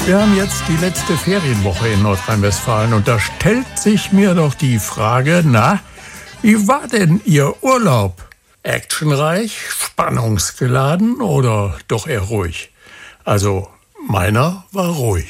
Wir haben jetzt die letzte Ferienwoche in Nordrhein-Westfalen und da stellt sich mir doch die Frage, wie war denn Ihr Urlaub? Actionreich, spannungsgeladen oder doch eher ruhig? Also, meiner war ruhig.